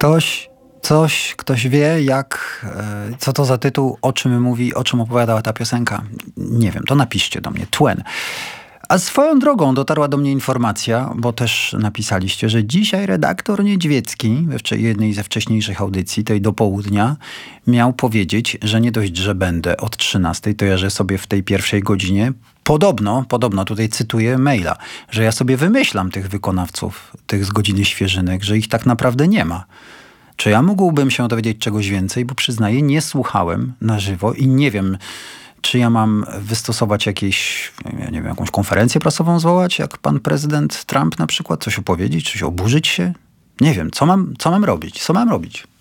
Ktoś wie, co to za tytuł, o czym mówi, o czym opowiadała ta piosenka. Nie wiem, to napiszcie do mnie. Twen. A swoją drogą dotarła do mnie informacja, bo też napisaliście, że dzisiaj redaktor Niedźwiecki w jednej ze wcześniejszych audycji, tej do południa, miał powiedzieć, że nie dość, że będę od 13, to ja, że sobie w tej pierwszej godzinie podobno, tutaj cytuję maila, że ja sobie wymyślam tych wykonawców, tych z Godziny Świeżynek, że ich tak naprawdę nie ma. Czy ja mógłbym się dowiedzieć czegoś więcej, bo przyznaję, nie słuchałem na żywo i nie wiem, czy ja mam wystosować jakąś konferencję prasową zwołać, jak pan prezydent Trump na przykład, coś opowiedzieć, coś oburzyć się? Nie wiem, co mam robić?